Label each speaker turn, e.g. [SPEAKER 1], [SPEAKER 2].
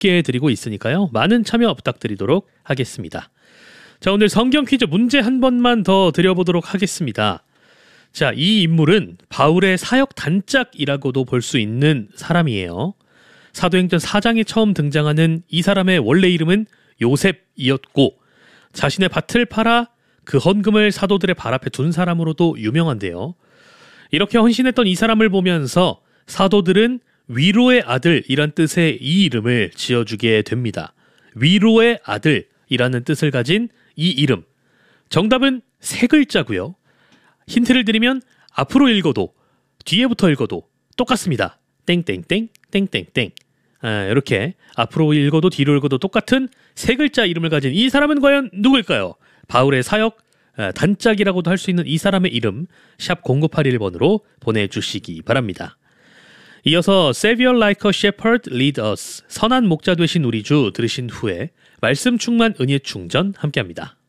[SPEAKER 1] 함께 드리고 있으니까요. 많은 참여 부탁드리도록 하겠습니다. 자, 오늘 성경 퀴즈 문제 한 번만 더 드려보도록 하겠습니다. 자, 이 인물은 바울의 사역 단짝이라고도 볼 수 있는 사람이에요. 사도행전 4장에 처음 등장하는 이 사람의 원래 이름은 요셉이었고 자신의 밭을 팔아 그 헌금을 사도들의 발 앞에 둔 사람으로도 유명한데요. 이렇게 헌신했던 이 사람을 보면서 사도들은 위로의 아들이란 뜻의 이 이름을 지어주게 됩니다. 위로의 아들이라는 뜻을 가진 이 이름. 정답은 세 글자고요. 힌트를 드리면 앞으로 읽어도 뒤에부터 읽어도 똑같습니다. 땡땡땡 땡땡땡. 이렇게 앞으로 읽어도 뒤로 읽어도 똑같은 세 글자 이름을 가진 이 사람은 과연 누구일까요? 바울의 사역 단짝이라고도 할 수 있는 이 사람의 이름 샵 0981번으로 보내주시기 바랍니다. 이어서 Savior like a shepherd lead us 선한 목자 되신 우리 주 들으신 후에 말씀 충만 은혜 충전 함께합니다.